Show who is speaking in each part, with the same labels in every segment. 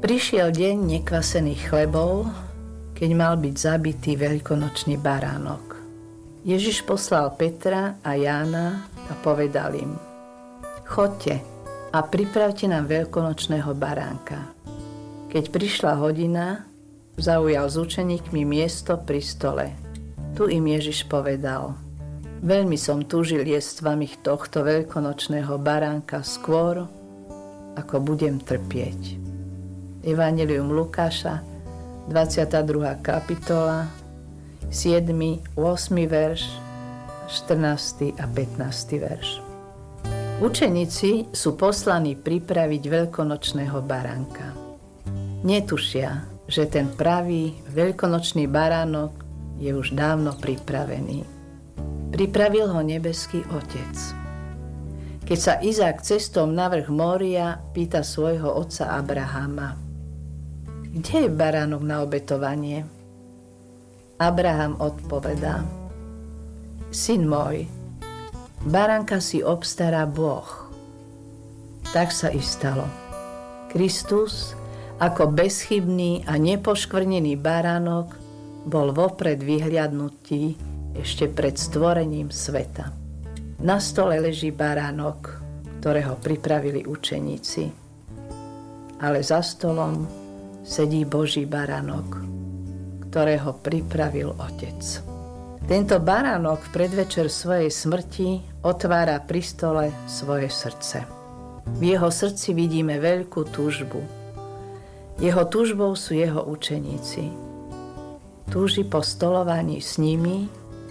Speaker 1: Prišiel deň nekvasených chlebov, keď mal byť zabitý veľkonočný baránok. Ježiš poslal Petra a Jána a povedal im: Choďte a pripravte nám veľkonočného baránka. Keď prišla hodina, zaujal s učeníkmi miesto pri stole. Tu im Ježiš povedal: Veľmi som túžil jesť s vami tohto veľkonočného baránka skôr, ako budem trpieť. Evanjelium Lukáša, 22. kapitola, 7., 8. verš, 14. a 15. verš. Učeníci sú poslaní pripraviť veľkonočného baránka. Netušia, že ten pravý veľkonočný baránok je už dávno pripravený. Pripravil ho nebeský Otec. Keď sa Izák cestou na vrch Mória pýta svojho otca Abrahama: Kde je baránok na obetovanie? Abraham odpovedá: Syn môj, baránka si obstará Boh. Tak sa i stalo. Kristus, ako bezchybný a nepoškvrnený baránok, bol vopred vyhliadnutý ešte pred stvorením sveta. Na stole leží baránok, ktorého pripravili učeníci. Ale za stolom sedí Boží baránok, ktorého pripravil Otec. Tento baránok v predvečer svojej smrti otvára pri stole svoje srdce. V jeho srdci vidíme veľkú túžbu. Jeho túžbou sú jeho učeníci. Túži po stolovaní s nimi,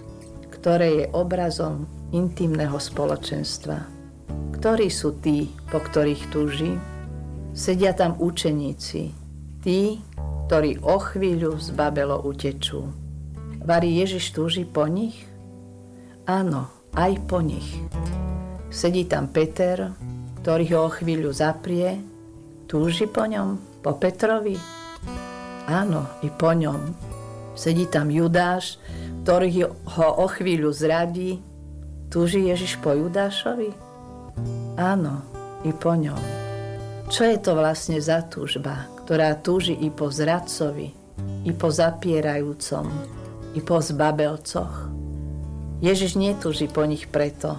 Speaker 1: ktoré je obrazom intimného spoločenstva. Ktorí sú tí, po ktorých túži? Sedia tam učeníci, tí, ktorí o chvíľu z Babelo utečú. Vari Ježiš túži po nich? Áno, aj po nich. Sedí tam Peter, ktorý ho o chvíľu zaprie. Túži po ňom? Po Petrovi? Áno, i po ňom. Sedí tam Judáš, ktorý ho o chvíľu zradí. Túži Ježiš po Judášovi? Áno, i po ňom. Čo je to vlastne za túžba, ktorá túži i po zradcovi, i po zapierajúcom, i po zbabelcoch? Ježiš netúži po nich preto,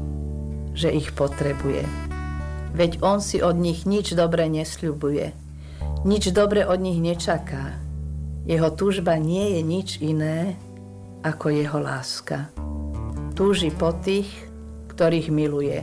Speaker 1: že ich potrebuje. Veď on si od nich nič dobre nesľubuje, nič dobre od nich nečaká. Jeho túžba nie je nič iné ako jeho láska. Túži po tých, ktorých miluje.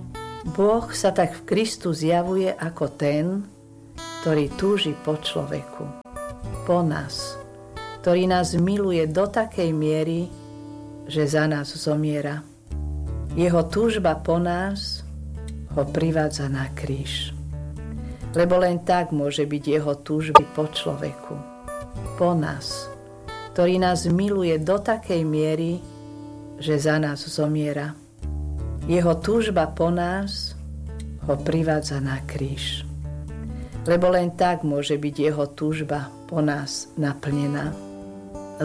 Speaker 1: Boh sa tak v Kristu zjavuje ako ten, ktorý túži po človeku. Po nás, ktorý nás miluje do takej miery, že za nás zomiera. Jeho túžba po nás ho privádza na kríž. Lebo len tak môže byť jeho túžby po človeku. Po nás, ktorý nás miluje do takej miery, že za nás zomiera. Jeho túžba po nás ho privádza na kríž. Lebo len tak môže byť jeho túžba po nás naplnená.